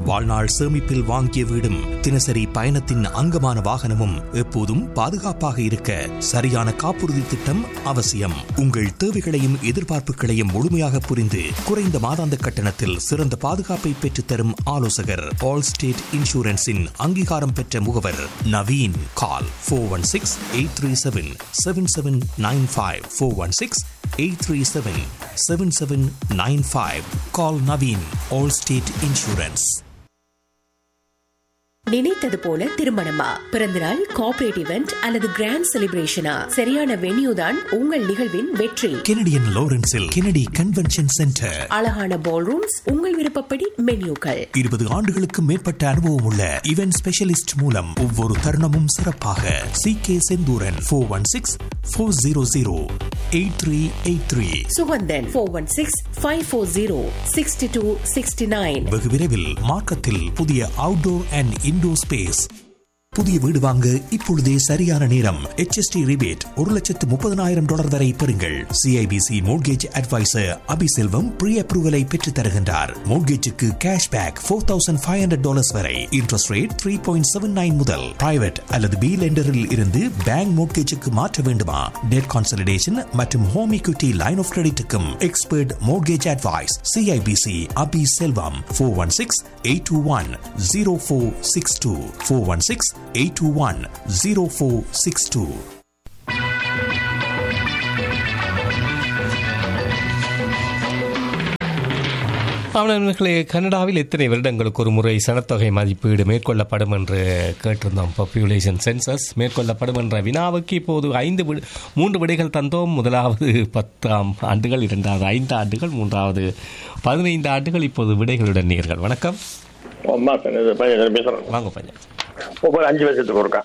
வாழ்நாள் சேமிப்பில் வாங்கிய வீடும் தினசரி பயணத்தின் அங்கமான வாகனமும் எப்போதும் பாதுகாப்பாக இருக்க சரியான காப்புறுதி திட்டம் அவசியம். உங்கள் தேவைகளையும் எதிர்பார்ப்புகளையும் முழுமையாக புரிந்து குறைந்த மாதாந்த கட்டணத்தில் சிறந்த பாதுகாப்பை பெற்றுத்தரும் ஆலோசகர் ஆல் ஸ்டேட் இன்சூரன்ஸின் அங்கீகாரம் பெற்ற முகவர் நவீன். கால் 416-837-7795 416-837-7795. Call Naveen, Allstate Insurance. நினைத்தது போல திருமணமா, பிறந்தநாள், கார்ப்பரேட் இவெண்ட் அல்லது கிராண்ட் செலிப்ரேஷனா, சரியான வென்யூ தான் உங்கள் நிகழ்வின் வெற்றி. Canadian லாரன்ஸில் Kennedy convention centre. அழகான பால் ரூம்ஸ், உங்கள் விருப்பப்படி மென்யூக்கள். 20 ஆண்டுகளுக்கு மேற்பட்ட அனுபவம் உள்ள இவென்ட் ஸ்பெஷலிஸ்ட் மூலம் ஒவ்வொரு தருணமும் சிறப்பாக. CK செந்தூரன் 416-400-8383. சுகந்தன் 416-540-6269. வெகு விரைவில் மார்க்கத்தில் புதிய அவுட்டோர் அண்ட் இன்டோர் ஸ்பேஸ். புதிய வீடு வாங்க இப்பொழுதே சரியான நேரம். HST ரிபேட் $130,000 வரை பெறுங்கள். CIBC mortgage advisor Abiselvam pre அப்ரூவலை பெற்று தருகின்றார். மோட்கேஜுக்கு கேஷ் பேக் $4,500 வரை. இன்ட்ரெஸ்ட் ரேட் 3.79 முதல். பிரைவேட் அல்லது பி லெண்டரில் இருந்து பேங்க் மோட்கேஜுக்கு மாற்ற வேண்டுமா? டெட் கான்சலிடேஷன் மற்றும் home equity line of கிரெடிட்டுக்கும் expert mortgage advice. CIBC Abiselvam 416-821-0462 416-821-0462. அவனர்களே, கனடாவில் எத்தனை வருடங்களுக்கு ஒரு முறை சனத்தொகை மதிப்பீடு மேற்கொள்ளப்படும் என்று கேட்டிருந்தோம். பாப்புலேஷன் சென்சஸ் மேற்கொள்ளப்படும் என்ற வினாவுக்கு இப்போது 3 விடைகள் தந்தோம். முதலாவது 10 ஆண்டுகள், இரண்டாவது 5 ஆண்டுகள், மூன்றாவது 15 ஆண்டுகள். இப்போது விடைகளுடன் நேர்கள். வணக்கம். வாங்க பையன். ஒவ்வொரு 5 வருஷத்துக்கு ஒருக்கா.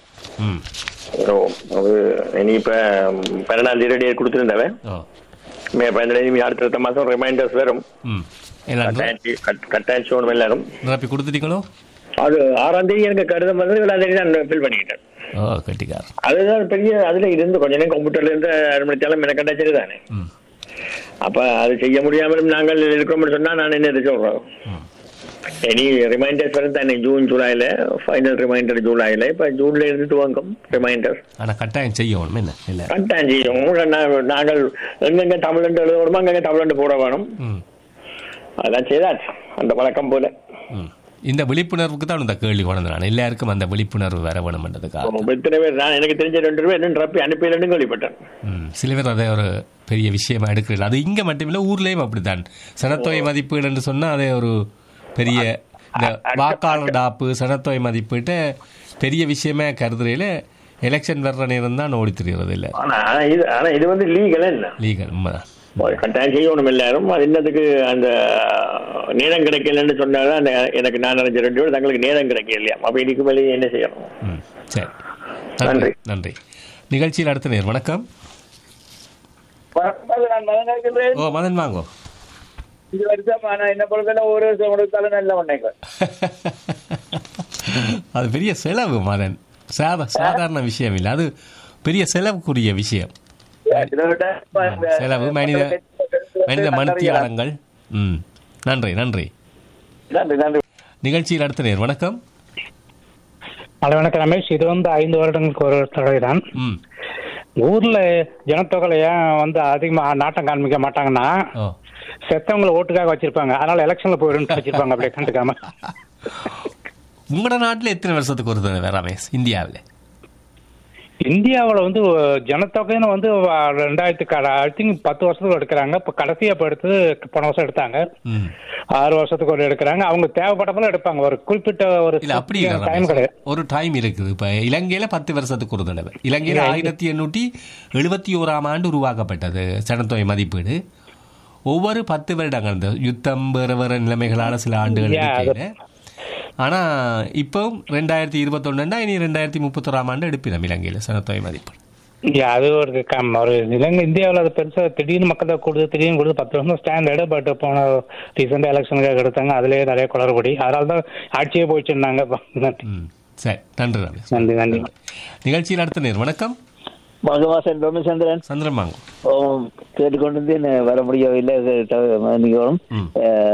இனி இப்ப 12ஆம் தேதி கொடுத்துருந்தவன் மே 12 அடுத்த மாசம் ரிமைண்டர்ஸ் வரும். கட்டாயம் சோன் எல்லாரும் நிரப்பி கொடுத்துட்டீங்களோ? அது 6ஆம் தேதி எனக்கு கடிதம் வந்து 7ஆம் தேதி நான் ஃபில் பண்ணிக்கிட்டேன். அதுதான் பெரிய. அதுல இருந்து கொஞ்ச நேரம் கம்ப்யூட்டர்ல இருந்து 2 மணி நேரம் எனக்கு கட்டாச்சு தானே. அப்ப அது செய்ய முடியாமலும் நாங்கள் இருக்கிறோம்னு சொன்னா நான் என்ன சொல்றோம், இனி ரிமைண்டர்ஸ் வரும் தானே. June ஜூலைல final reminder ஜூலைல. இப்ப ஜூன்ல இருந்து துவங்கும் ரிமைண்டர். ஆனா கட்டாயம் செய்யணும். என்ன இல்ல கட்டாயம் செய்யும். நாங்கள் எங்கெங்க தமிழ்ண்டு எழுதணுமோ அங்கங்க தமிழ்ண்டு போட வேணும். அதான் செய்தாச்சு அந்த வழக்கம் போல. இந்த விழிப்புணர்வுக்கு தான் இந்த கேள்வி கொண்டான். எல்லாருக்கும் அந்த விழிப்புணர்வு வர வேணும்ன்றதுக்காக. எத்தனை பேர் நான் எனக்கு தெரிஞ்ச 2 பேர் நிரப்பி அனுப்பிடலன்னு கேள்விப்பட்டேன். சில பேர் அதை ஒரு பெரிய விஷயமா எடுக்கிறீர்கள். அது இங்க மட்டுமில்லை, ஊர்லயும் அப்படித்தான். சனத்தொகை மதிப்பீடு என்று சொன்னா அதே ஒரு பெரிய வாக்காளர் டாப்பு சனத்தொகை மதிப்பீட்டு பெரிய விஷயமே கருதுறையில எலெக்ஷன் வர்ற நேரம் தான் ஓடி தெரிகிறது. இல்லை, ஆனா இது வந்து லீகல் இல்ல. லீகல் உண்மைதான். கட்டாயம் செய்யணும் எல்லாரும். அது என்னதுக்கு அந்த நேரம் கிடைக்கலன்னு சொன்னாதான் எனக்கு நான் நினைச்ச 2 பேர் தங்களுக்கு நேரம் கிடைக்கல இல்லையா. அப்ப இன்னைக்கு மேலே என்ன செய்யணும்? சரி, நன்றி நன்றி. நிகழ்ச்சியில் அடுத்த நேர். வணக்கம். ஓ மதன் வாங்கோ. அது பெரிய செலவு மதன். சாதாரண விஷயம் இல்லை, அது பெரிய செலவுக்குரிய விஷயம். செலவு மனித மனுத்தியாளங்கள். நன்றி நன்றி. நிகழ்ச்சியில் அடுத்த நேர். வணக்கம். வணக்கம் ரமேஷ். இது 5 வருடங்களுக்கு ஒரு தடவை தான். ஊர்ல ஜனத்தொகை ஏன் அதிகமா நாட்டம் காண்பிக்க மாட்டாங்கன்னா, செத்தவங்களை ஓட்டுக்காக வச்சிருப்பாங்க. அதனால எலெக்ஷன்ல போயிடும் வச்சிருப்பாங்க. அப்படியே கண்டுக்காம. உங்களோட நாட்டுல எத்தனை வருஷத்துக்கு ஒரு தடவை ரமேஷ்? இந்தியாவில் ஜனத்தொகைன்னு 10 வருஷத்துக்கு எடுக்கிறாங்க. இப்போ கடைசியா எடுத்தது போன வருஷம் எடுத்தாங்க. 6 வருஷத்துக்கு ஒரு எடுக்கிறாங்க. அவங்க தேவைப்பட்டப்பல எடுப்பாங்க. ஒரு குறிப்பிட்ட ஒரு டைம் கிடையாது. ஒரு டைம் இருக்குது. இப்ப இலங்கையில 10 வருஷத்துக்கு ஒரு தடவை. இலங்கையில 1871ஆம் ஆண்டு உருவாக்கப்பட்டது ஜனத்தொகை மதிப்பீடு. ஒவ்வொரு 10 வருடங்கள் இந்த யுத்தம் வேறு வேறு நிலைமைகளான சில ஆண்டுகள் இருக்கையில. ஆனா இப்போ 2021 இனி 2031ஆம் ஆண்டு எடுப்பினோம் இலங்கையில சனத்தொகை மதிப்பீடு. அது ஒரு இலங்கை இந்தியாவில் அது பெருசாக திடீர்னு மக்கள் கொடுத்து 10 வருஷம் ஸ்டாண்டர்டு. பட் போன ரீசெண்டாக எலெக்ஷனுக்காக எடுத்தாங்க. அதுலேயே நிறைய குளறுபடி. அதனால தான் ஆட்சியே போயிடுச்சுருந்தாங்க. சரி, நன்றி ரமேஷ். நன்றி நன்றி. நிகழ்ச்சியில் அடுத்த நேர். வணக்கம். சந்திரன் சந்திரன் வாங்க. கேட்டுக்கொண்டு வர முடியவில்லை.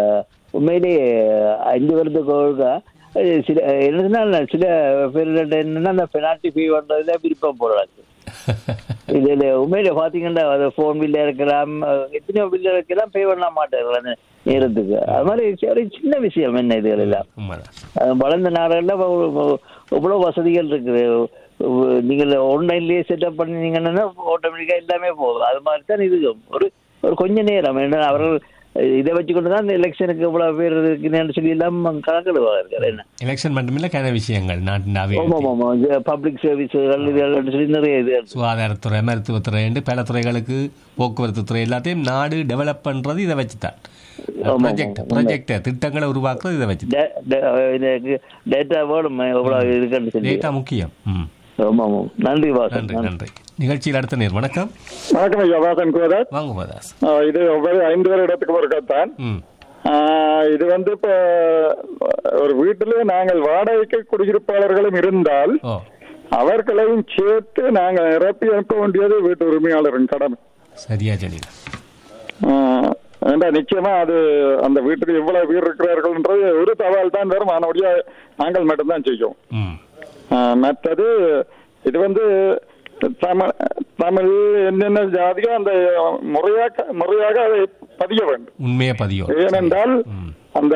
உண்மையிலேயே 5 வருடத்துக்கு ஒழுங்கா சில என்னதுன்னா சில பேர்கிட்ட என்னன்னா அந்த பெனால்டி ஃபீ பண்றதுல விருப்பம் போடுறாங்க. இதுல உண்மையில பாத்தீங்கன்னா போன் பில்ல இருக்கலாம், எத்தனையோ பில்ல இருக்கலாம், பே பண்ண மாட்டாங்க நேரத்துக்கு. அது மாதிரி ஒரு சின்ன விஷயம் என்ன இதுகள் எல்லாம். வளர்ந்த நாடுகள்ல எவ்வளவு வசதிகள் இருக்குது. நீங்கள் ஆன்லைன்லயே செட்டப் பண்ணினீங்கன்னா ஆட்டோமேட்டிக்கா எல்லாமே போதும். அது மாதிரி தான் இது ஒரு கொஞ்ச நேரம் என்ன அவர்கள் இதை வச்சுக்கொண்டுதான் இந்த எலெக்ஷனுக்கு இவ்வளவு பேர் இருக்குன்னு சொல்லி எல்லாம் கணக்கெடுவார்கள். என்ன எலெக்ஷன் மட்டுமில்ல கன விஷயங்கள் பப்ளிக் சர்வீஸ்கள் சொல்லி நிறைய இது சுகாதாரத்துறை, மருத்துவத்துறை என்று பல துறைகளுக்கு, போக்குவரத்து துறை எல்லாத்தையும் நாடு டெவலப் பண்றது இதை வச்சுதான். ப்ராஜெக்ட் திட்டங்களை உருவாக்குறது இதை வச்சு. டேட்டா வேணும், எவ்வளவு இருக்குன்னு சொல்லி டேட்டா முக்கியம். நன்றி நன்றி நன்றி. நிகழ்ச்சியில் அடுத்த நேர். வணக்கம். வணக்கம் ஐயா, வாசன் கோதாஸ். வாங்க கோதாஸ். இது ஒவ்வொரு 5 வருடத்துக்கு ஒரு கத்தான். இது இப்ப ஒரு வீட்டிலே நாங்கள் வாடகைக்கு குடியிருப்பாளர்களும் இருந்தால் அவர்களையும் சேர்த்து நாங்கள் நிரப்பி அனுப்ப வேண்டியது வீட்டு உரிமையாளரின் கடமை. சரியா சொன்னீங்க. நிச்சயமா அது அந்த வீட்டுக்கு எவ்வளவு பேர் இருக்கிறார்கள்ன்றது ஒரு சவால் தான் வரும். ஆனபடியா நாங்கள் மட்டும்தான் செய்யும். மற்றது இது தமிழ் என்னென்ன ஜாதியோ அந்த முறையாக அதை பதிய வேண்டும். உண்மையா பதியும். ஏனென்றால் அந்த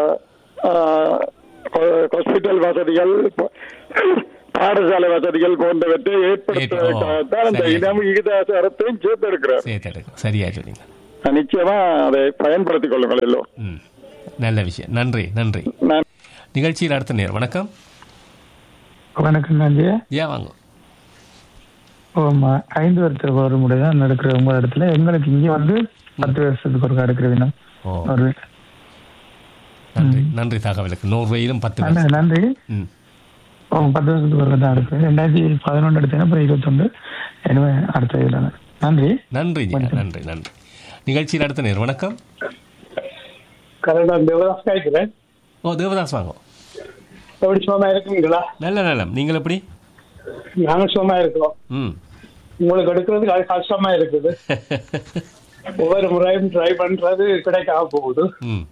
ஹாஸ்பிட்டல் வசதிகள், பாடசாலை வசதிகள் போன்றவற்றை ஏற்படுத்துவதற்காகத்தான் அந்த இனம் விகிதாச்சாரத்தையும் சேர்த்திருக்கிறார். சரியா சொன்னீங்க. நிச்சயமா அதை பயன்படுத்திக் கொள்ளுங்கள் எல்லோரும். நல்ல விஷயம். நன்றி நன்றி. நிகழ்ச்சியில் அடுத்த நேரம். வணக்கம். வணக்கம் நன்றி. வாங்க. 5 வருஷத்துக்கு ஒரு முறை தான் நடக்கிற உங்க இடத்துல. எங்களுக்கு இங்க 10 வருஷத்துக்கு ஒரு நடக்கிற தினம். நன்றி நன்றி தகவலுக்கு. நோர்வேயிலும் 10 வருஷம். நன்றி. 10 வருஷத்துக்கு ஒரு தான் இருக்கு. 2011 எடுத்தேன், அப்புறம் 21. எனவே அடுத்த இதுல நன்றி நன்றி நன்றி நன்றி. நிகழ்ச்சியில் அடுத்த நேர். வணக்கம். தேவதாஸ் கேட்கிறேன். தேவதாஸ் வாங்க. எப்படி சும்மா இருக்குங்களா? நல்ல நலம். நீங்கள் எப்படி? நாங்கள் சும்மா இருக்கோம். உங்களுக்கு எடுக்கிறதுக்கு அது கஷ்டமா இருக்குது. ஒவ்வொரு முறையும் ட்ரை பண்றது கிடைக்காம போகுது.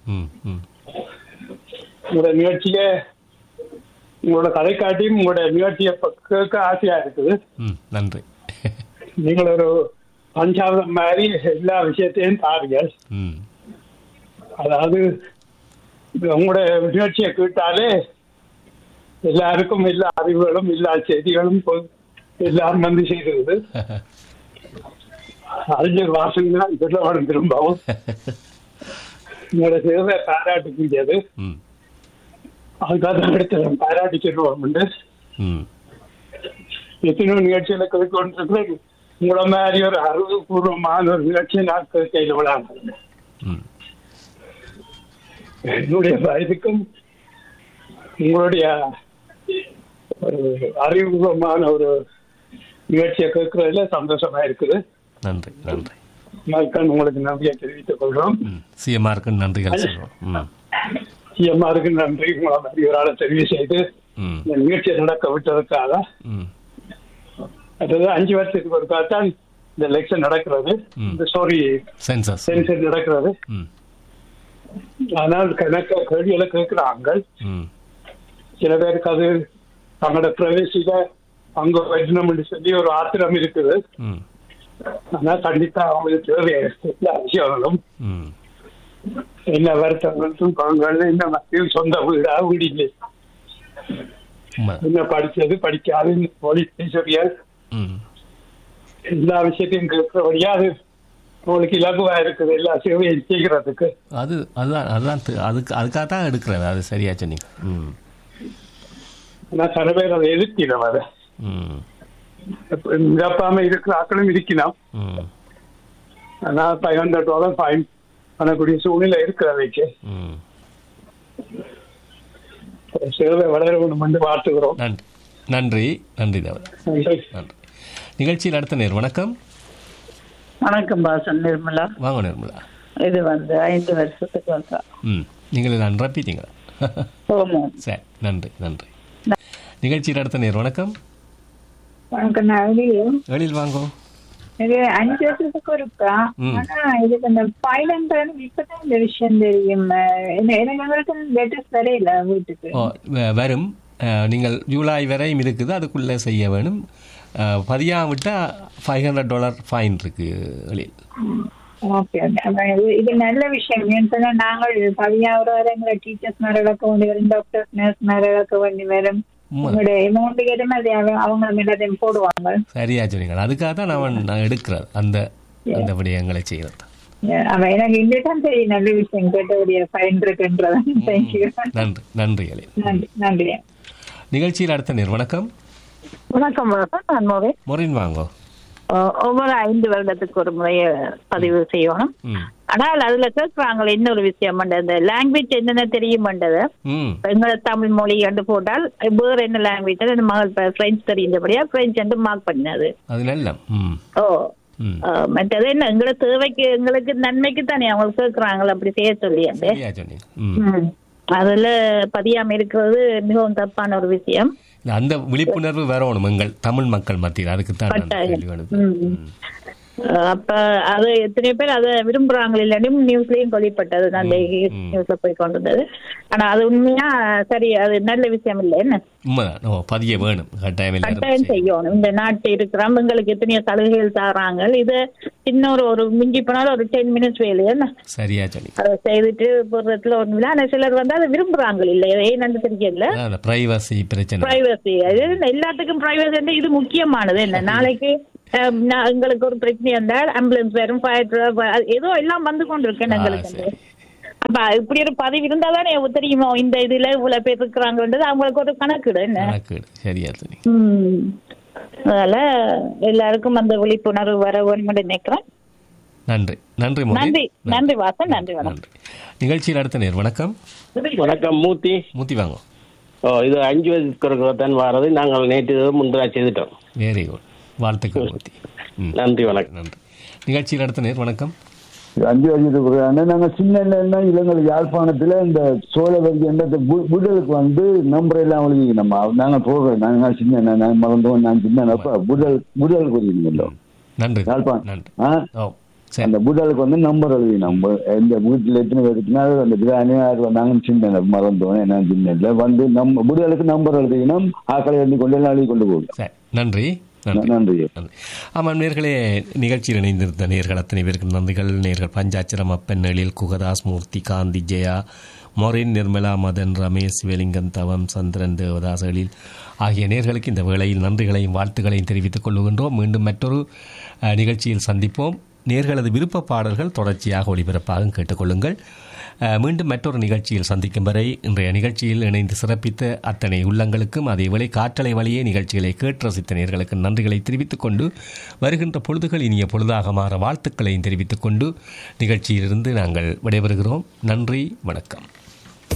உங்களோட நிகழ்ச்சிய, உங்களோட கதை காட்டியும் உங்களோட நிகழ்ச்சியை கேட்க ஆசையா இருக்குது. நன்றி. நீங்கள் ஒரு பஞ்சாபம் மாதிரி எல்லா விஷயத்தையும் தாருங்கள். அதாவது உங்களோட நிகழ்ச்சியை கேட்டாலே எல்லாருக்கும் எல்லா அறிவுகளும் எல்லா செய்திகளும் எல்லாரும் வந்து செய்கிறது. அறிஞர் வாசன் தான் சொல்ல திரும்பவும் உங்களோட சேவை பாராட்டுக்குரியது. அதுக்காக அடுத்த பாராட்டி சொல்லுவோம். எத்தனையோ நிகழ்ச்சிகளை கேட்கொண்டிருக்கிறேன். உங்கள மாதிரி ஒரு அறிவுபூர்வமான ஒரு நிகழ்ச்சியை நான் கையில் விடாங்க. என்னுடைய வயதுக்கும் உங்களுடைய ஒரு அறிவுபூர்வமான ஒரு நிகழ்ச்சியை கேட்கறதுல சந்தோஷமா இருக்குது. நன்றி நன்றி. உங்களுக்கு நன்றியை தெரிவித்துக் கொள்றோம். சிஎம்ஆருக்கு நன்றிகள் சொல்றோம். சிஎம்ஆருக்கு நன்றி. உங்களை மாதிரி ஒரு ஆளை தெரிவு செய்து இந்த நிகழ்ச்சியை நடக்க விட்டதற்காக. அதாவது 5 வருஷத்துக்கு ஒரு காத்தான் இந்த எலெக்ஷன் நடக்கிறது. இந்த சென்சஸ் நடக்கிறது. ஆனால் கணக்க கேள்விகளை கேட்கிறாங்க. சில பேருக்கு அது தங்களோட பிரவேசிக்க அங்க வைக்கணும் சொல்லி ஒரு ஆத்திரம் இருக்குது. ஆனா கண்டிப்பா அவங்களுக்கு தேவையான எல்லா விஷயங்களும் என்ன வருத்தங்களும் பழங்கள், என்ன மக்கள் சொந்த வீடா வீடு இல்லை, என்ன படிச்சது படிக்காது, மொழி பேசுறியல், எல்லா விஷயத்தையும் கேட்கிறபடியா அது உங்களுக்கு இலகுவா இருக்குது எல்லா சேவையும் செய்கிறதுக்கு. அதுக்காகத்தான் எடுக்கிறது. அது சரியா சொன்னீங்க. சில பேர் அதை எதிர்க்கிறோம். அதை நிரப்பாம இருக்கிற ஆக்களும் இருக்கணும். ஆனா $500 ஃபைன் பண்ணக்கூடிய சூழ்நிலை இருக்கிறவைக்கு சேவை வளர வேண்டும் என்று வாழ்த்துகிறோம். நன்றி நன்றி நன்றி. நிகழ்ச்சியில் அடுத்த நேர். வணக்கம். வணக்கம் பாசன். நிர்மலா. வாங்க நிர்மலா. இது 5 வருஷத்துக்கு வந்தா. நீங்கள் நான் ரப்பிட்டீங்களா? சரி, நன்றி நன்றி. நிகழ்ச்சியில் அடுத்த நேர். வணக்கம். வணக்கம். நான் எழில் வாங்கோ. இது 5 வருஷத்துக்கு இருக்கா. ஆனா இதுக்கு இந்த 500 இப்பதான் இந்த விஷயம் தெரியும். எனக்கு லெட்டர்ஸ் வரையில வீட்டுக்கு வரும். நீங்கள் ஜூலை வரையும் இருக்குது, அதுக்குள்ளே செய்ய வேணும். பதியாவிட்டா $500 ஃபைன் இருக்கு. ஓகே, இது நல்ல விஷயம். ஏன்னா நாங்கள் பதியாவது வரை எங்களை டீச்சர்ஸ் மேல இழக்க வேண்டி வரும், டாக்டர்ஸ் நர்ஸ் மேல இழக்க வேண்டி வரும். அமௌண்ட் கேட்டமே அது அவங்க எல்லாத்தையும் போடுவாங்க. சரியா சொன்னீங்க. அதுக்காக தான் நான் எடுக்கிறது அந்த விடயங்களை செய்யறது. எனக்கு இன்றைதான் தெரியும் நல்ல விஷயம் கேட்டபடிய ஃபைன் இருக்குன்றது. நன்றி நன்றி நன்றி நன்றி. நிகழ்ச்சியில் அடுத்த நேர். வணக்கம். வணக்கம். நான் மொரின் வாங்க. ஒவ்வொரு 5 வருடத்துக்கு ஒரு முறைய பதிவு செய்யணும். ஆனால் அதுல கேட்கறாங்களே இன்னொரு விஷயம், இந்த லாங்குவேஜ் என்னென்ன தெரியுமன்றது. எங்களோட தமிழ் மொழி என்று போட்டால் வேற என்ன லாங்குவேஜ், அந்த மகள் பிரெஞ்சு தெரிஞ்சபடியா பிரெஞ்சு என்று மார்க் பண்ணது. மற்றது என்ன எங்களோட தேவைக்கு எங்களுக்கு நன்மைக்கு தானே அவங்க கேட்கறாங்களா அப்படி செய்ய சொல்லி. அதுல பதியாம இருக்கிறது மிகவும் தப்பான ஒரு விஷயம். அந்த விழிப்புணர்வு வரணும் எங்கள் தமிழ் மக்கள் மத்தியில். அதுக்கு தான் அப்ப அது எத்தனை பேர் அதை விரும்புறாங்க இல்லாட்டியும் நியூஸ்லயும் கொல்லப்பட்டது, நல்ல நியூஸ்ல போய் கொண்டிருந்தது. ஆனா அது உண்மையா சரி, அது நல்ல விஷயம் இல்லை. என்ன பதிய வேணும், கட்டாயம் செய்யணும். இந்த நாட்டு இருக்கிறோம், எங்களுக்கு எத்தனையோ சலுகைகள் தராங்க. இது இன்னொரு ஒரு மிஞ்சி போனாலும் ஒரு 10 மினிட்ஸ் வேலையா என்ன சரியா சொல்லி அதை செய்துட்டு போறதுல ஒண்ணு இல்லை. ஆனா சிலர் வந்து அதை விரும்புறாங்க இல்ல, ஏன்னு தெரியல. பிரைவசி பிரச்சனை, பிரைவசி எல்லாத்துக்கும் பிரைவசி இது முக்கியமானது. என்ன நாளைக்கு எங்களுக்கு ஒரு பிரச்சனை இருந்தால் ஆம்புலன்ஸ் வரும், ஃபயர் ஏதோ எல்லாம் வந்து கொண்டு இருக்கேன் எங்களுக்கு. அப்ப இப்படி ஒரு பதிவு இருந்தாதான் தெரியுமோ இந்த இதுல இவ்வளவு பேர் இருக்கிறாங்கன்றது அவங்களுக்கு ஒரு கணக்குடு. என்ன சரியா. அதனால எல்லாருக்கும் அந்த விழிப்புணர்வு வர வேண்டும் நினைக்கிறேன். நன்றி நன்றி நன்றி நன்றி வாசன். நன்றி வணக்கம். நிகழ்ச்சியில் அடுத்த நேர். வணக்கம். வணக்கம். மூர்த்தி வாங்க. இது 5 வருஷத்துக்கு தான் வாரது. நாங்கள் நேற்று முன்பதாக செய்துட்டோம். வெரி குட், வாழ்த்துக்கள் மூர்த்தி. நன்றி வணக்கம். நன்றி. நிகழ்ச்சியில் அடுத்த நேர். வணக்கம். 5 வருஷத்துக்கு நாங்கள் சின்ன இளங்கல் யாழ்ப்பாணத்துல இந்த சோழவரி என்ற புடலுக்கு வந்து நம்பர் எல்லாம் எழுதி நம்ம நாங்கள் போடுறோம். நாங்கள் சின்ன நாங்கள் மறந்தோம், நான் சின்னப்ப புடல் குறிங்களோ. நன்றி. யாழ்ப்பாணம் அந்த புடலுக்கு வந்து நம்பர் எழுதி நம்ம எந்த வீட்டுல எத்தனை பேருக்குன்னா அந்த பிராணி நாங்கள் சின்ன மறந்தோம், என்ன சின்ன வந்து நம்ம புடலுக்கு நம்பர் எழுதினா ஆக்களை எழுதி கொண்டு எல்லாம் எழுதி கொண்டு போகும். நன்றி நன்றி. ஆமாம் நேர்களே, நிகழ்ச்சியில் இணைந்திருந்த நேர்கள் அத்தனை பேருக்கு நன்றிகள். நேர்கள் பஞ்சாட்சரம், அப்பன், எழில், குகதாஸ், மூர்த்தி, காந்தி, ஜெயா, மொரின், நிர்மலா, மதன், ரமேஷ், வேலிங்கன், தவம், சந்திரன், தேவதாஸ், எழில் ஆகிய நேர்களுக்கு இந்த வேளையில் நன்றிகளையும் வாழ்த்துக்களையும் தெரிவித்துக் கொள்ளுகின்றோம். மீண்டும் மற்றொரு நிகழ்ச்சியில் சந்திப்போம். நேர்களது விருப்ப பாடல்கள் தொடர்ச்சியாக ஒளிபரப்பாக கேட்டுக்கொள்ளுங்கள். மீண்டும் மற்றொரு நிகழ்ச்சியில் சந்திக்கும் வரை இன்றைய நிகழ்ச்சியில் இணைந்து சிறப்பித்த அத்தனை உள்ளங்களுக்கும், அதேவேளை காற்றலை வழியே நிகழ்ச்சிகளை கேட்டு ரசித்த நேர்களுக்கு நன்றிகளை தெரிவித்துக் கொண்டு, வருகின்ற பொழுதுகள் இனிய பொழுதாக மாற வாழ்த்துக்களையும் தெரிவித்துக் கொண்டு நிகழ்ச்சியிலிருந்து நாங்கள் விடைபெறுகிறோம். நன்றி, வணக்கம்.